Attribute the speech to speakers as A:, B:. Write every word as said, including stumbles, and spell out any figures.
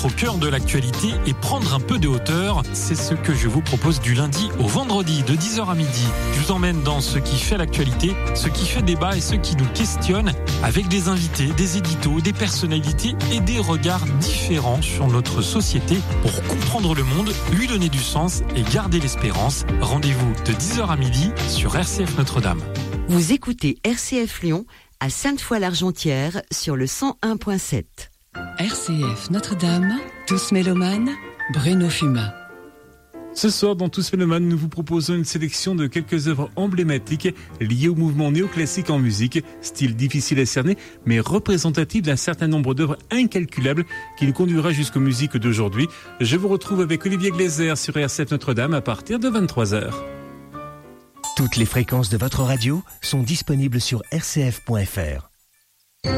A: au cœur de l'actualité et prendre un peu de hauteur. C'est ce que je vous propose du lundi au vendredi de dix heures à midi. Je vous emmène dans ce qui fait l'actualité, ce qui fait débat et ce qui nous questionne avec des invités, des éditos, des personnalités et des regards différents sur notre société pour comprendre le monde, lui donner du sens et garder l'espérance. Rendez-vous de dix heures à midi sur R C F Notre-Dame.
B: Vous écoutez R C F Lyon à Sainte-Foy-l'Argentière sur le cent un virgule sept.
C: R C F Notre-Dame, tous mélomanes, Bruno Fuma.
D: Ce soir, dans Tous Mélomanes, nous vous proposons une sélection de quelques œuvres emblématiques liées au mouvement néoclassique en musique, style difficile à cerner, mais représentatif d'un certain nombre d'œuvres incalculables qui nous conduira jusqu'aux musiques d'aujourd'hui. Je vous retrouve avec Olivier Glaser sur R C F Notre-Dame à partir de vingt-trois heures.
E: Toutes les fréquences de votre radio sont disponibles sur r c f point f r.